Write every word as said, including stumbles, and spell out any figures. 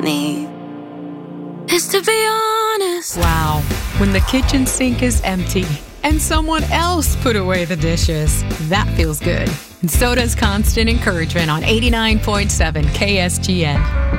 need is to be honest. Wow. When the kitchen sink is empty and someone else put away the dishes, that feels good. And so does constant encouragement on eighty-nine point seven K S G N.